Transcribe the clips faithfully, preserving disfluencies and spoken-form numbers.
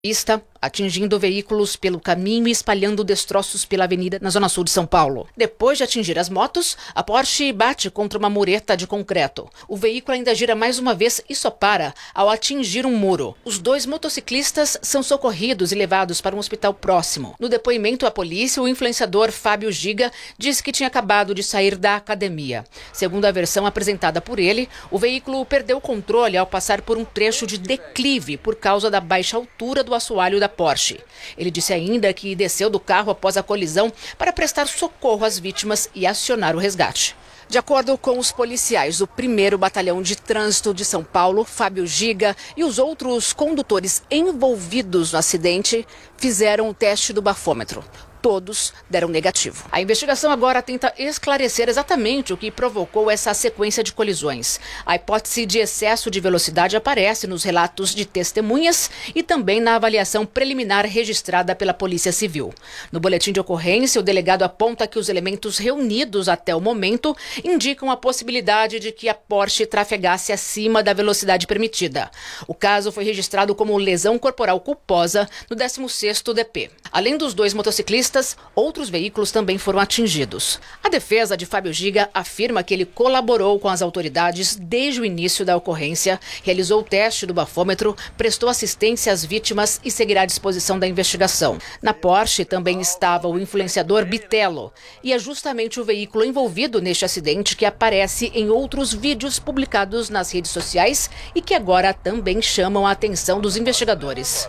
pista, atingindo veículos pelo caminho e espalhando destroços pela avenida na zona sul de São Paulo. Depois de atingir as motos, a Porsche bate contra uma mureta de concreto. O veículo ainda gira mais uma vez e só para ao atingir um muro. Os dois motociclistas são socorridos e levados para um hospital próximo. No depoimento à polícia, o influenciador Fábio Giga disse que tinha acabado de sair da academia. Segundo a versão apresentada por ele, o veículo perdeu o controle ao passar por um trecho de declive por causa da baixa altura do assoalho da Porsche. Ele disse ainda que desceu do carro após a colisão para prestar socorro às vítimas e acionar o resgate. De acordo com os policiais do primeiro Batalhão de Trânsito de São Paulo, Fábio Giga e os outros condutores envolvidos no acidente fizeram o teste do bafômetro. Todos deram negativo. A investigação agora tenta esclarecer exatamente o que provocou essa sequência de colisões. A hipótese de excesso de velocidade aparece nos relatos de testemunhas e também na avaliação preliminar registrada pela Polícia Civil. No boletim de ocorrência, o delegado aponta que os elementos reunidos até o momento indicam a possibilidade de que a Porsche trafegasse acima da velocidade permitida. O caso foi registrado como lesão corporal culposa no décimo sexto D P. Além dos dois motociclistas, outros veículos também foram atingidos. A defesa de Fábio Giga afirma que ele colaborou com as autoridades desde o início da ocorrência, realizou o teste do bafômetro, prestou assistência às vítimas e seguirá à disposição da investigação. Na Porsche também estava o influenciador Bitelo, e é justamente o veículo envolvido neste acidente que aparece em outros vídeos publicados nas redes sociais e que agora também chamam a atenção dos investigadores.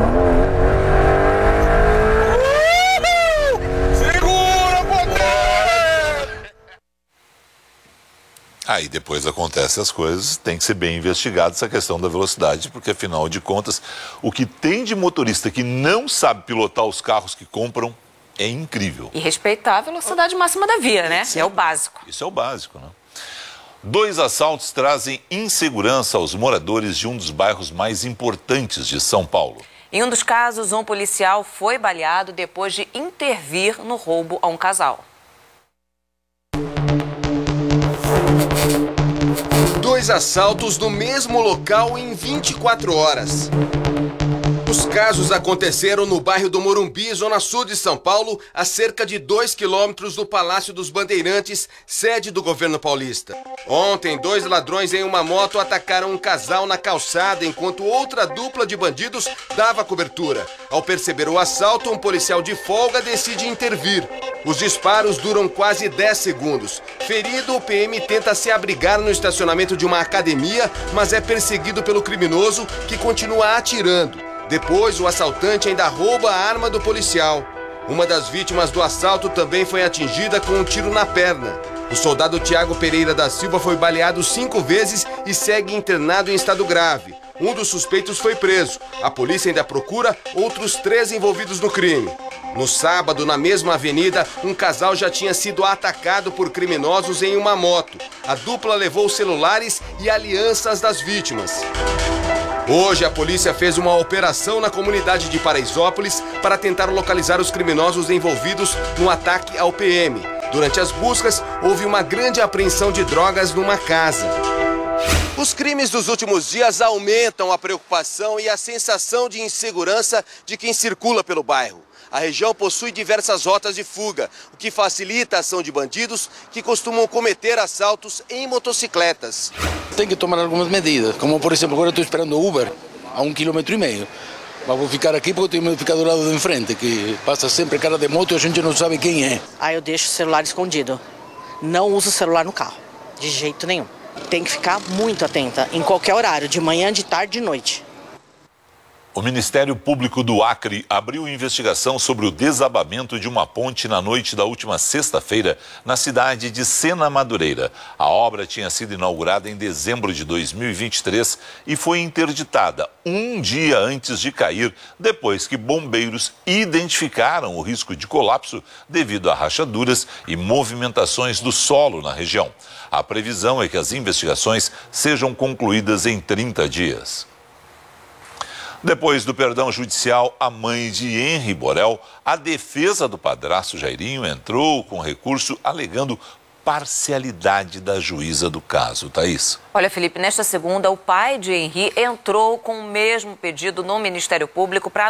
Aí depois acontecem as coisas, tem que ser bem investigado essa questão da velocidade, porque afinal de contas, o que tem de motorista que não sabe pilotar os carros que compram é incrível. E respeitar a velocidade máxima da via, né? Sim. É o básico. Isso é o básico, né? Dois assaltos trazem insegurança aos moradores de um dos bairros mais importantes de São Paulo. Em um dos casos, um policial foi baleado depois de intervir no roubo a um casal. Dois assaltos no mesmo local em vinte e quatro horas. Os casos aconteceram no bairro do Morumbi, zona sul de São Paulo, a cerca de dois quilômetros do Palácio dos Bandeirantes, sede do governo paulista. Ontem, dois ladrões em uma moto atacaram um casal na calçada, enquanto outra dupla de bandidos dava cobertura. Ao perceber o assalto, um policial de folga decide intervir. Os disparos duram quase dez segundos. Ferido, o P M tenta se abrigar no estacionamento de uma academia, mas é perseguido pelo criminoso, que continua atirando. Depois, o assaltante ainda rouba a arma do policial. Uma das vítimas do assalto também foi atingida com um tiro na perna. O soldado Tiago Pereira da Silva foi baleado cinco vezes e segue internado em estado grave. Um dos suspeitos foi preso. A polícia ainda procura outros três envolvidos no crime. No sábado, na mesma avenida, um casal já tinha sido atacado por criminosos em uma moto. A dupla levou celulares e alianças das vítimas. Hoje, a polícia fez uma operação na comunidade de Paraisópolis para tentar localizar os criminosos envolvidos no ataque ao P M. Durante as buscas, houve uma grande apreensão de drogas numa casa. Os crimes dos últimos dias aumentam a preocupação e a sensação de insegurança de quem circula pelo bairro. A região possui diversas rotas de fuga, o que facilita a ação de bandidos que costumam cometer assaltos em motocicletas. Tem que tomar algumas medidas, como por exemplo, agora estou esperando o Uber a um quilômetro e meio. Mas vou ficar aqui porque eu tenho medo de ficar do lado de frente, que passa sempre cara de moto e a gente não sabe quem é. Aí eu deixo o celular escondido. Não uso o celular no carro, de jeito nenhum. Tem que ficar muito atenta, em qualquer horário, de manhã, de tarde, de noite. O Ministério Público do Acre abriu investigação sobre o desabamento de uma ponte na noite da última sexta-feira na cidade de Sena Madureira. A obra tinha sido inaugurada em dezembro de dois mil e vinte e três e foi interditada um dia antes de cair, depois que bombeiros identificaram o risco de colapso devido a rachaduras e movimentações do solo na região. A previsão é que as investigações sejam concluídas em trinta dias. Depois do perdão judicial à mãe de Henri Borel, a defesa do padrasto Jairinho entrou com recurso alegando parcialidade da juíza do caso. Thaís. Olha, Felipe, nesta segunda, o pai de Henri entrou com o mesmo pedido no Ministério Público para